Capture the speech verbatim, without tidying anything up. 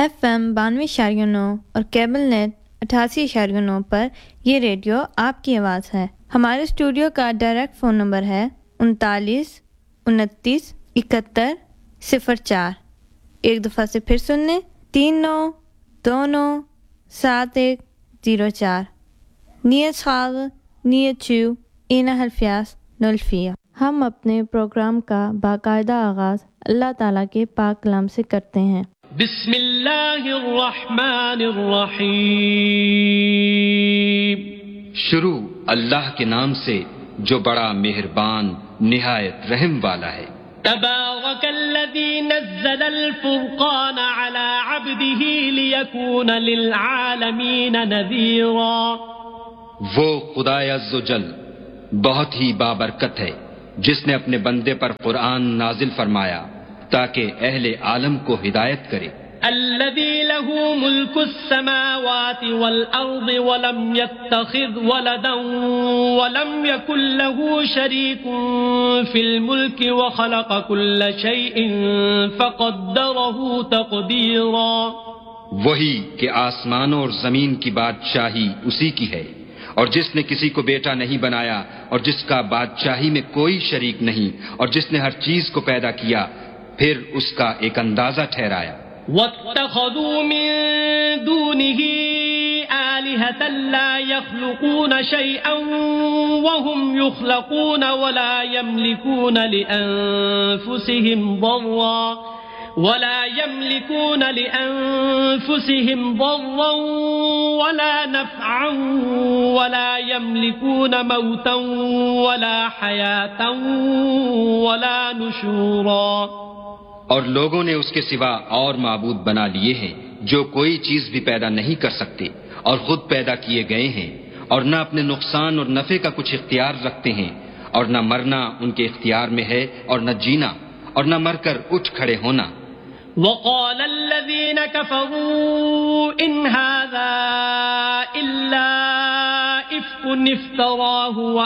F M بانوے اشاریہ نو اور کیبل نیٹ اٹھاسی اشاریہ نو پر یہ ریڈیو آپ کی آواز ہے۔ ہمارے اسٹوڈیو کا ڈائریکٹ فون نمبر ہے انتالیس انتیس اکہتر صفر چار۔ ایک دفعہ سے پھر سن لیں، تین نو دو نو سات ایک زیرو چار۔ نیت خال نیت چو اینا حلفیاس نلفیہ۔ ہم اپنے پروگرام کا باقاعدہ آغاز اللہ تعالیٰ کے پاک کلام سے کرتے ہیں۔ بسم اللہ الرحمن الرحیم۔ شروع اللہ کے نام سے جو بڑا مہربان نہایت رحم والا ہے۔ تبارک الذی نزل الفرقان علی عبده لیکون للعالمین نذیرا۔ وہ خدا عز و جل بہت ہی بابرکت ہے جس نے اپنے بندے پر قرآن نازل فرمایا تاکہ اہل عالم کو ہدایت کرے۔ الذي له ملك السماوات والأرض ولم يتخذ ولدا ولم يكن له شريك في الملك وخلق كل شيء فقدره تقديرا۔ وہی کہ آسمانوں اور زمین کی بادشاہی اسی کی ہے، اور جس نے کسی کو بیٹا نہیں بنایا اور جس کا بادشاہی میں کوئی شریک نہیں، اور جس نے ہر چیز کو پیدا کیا پھر اس کا ایک اندازہ ٹھہرایا۔ وَاتَّخَذُوا مِن دُونِهِ آلِهَةً لَا يَخْلُقُونَ شَيْئًا وَهُمْ يُخْلَقُونَ وَلَا يَمْلِكُونَ لِأَنفُسِهِمْ ضَرًّا وَلَا يَمْلِكُونَ لِأَنفُسِهِمْ ضَرًّا وَلَا نَفْعًا وَلَا يَمْلِكُونَ مَوْتًا وَلَا حَيَاةً وَلَا نُشُورًا۔ اور لوگوں نے اس کے سوا اور معبود بنا لیے ہیں جو کوئی چیز بھی پیدا نہیں کر سکتے اور خود پیدا کیے گئے ہیں، اور نہ اپنے نقصان اور نفع کا کچھ اختیار رکھتے ہیں، اور نہ مرنا ان کے اختیار میں ہے اور نہ جینا، اور نہ مر کر اٹھ کھڑے ہونا۔ وقال الذين كفروا إن هذا إلا إفك افتراه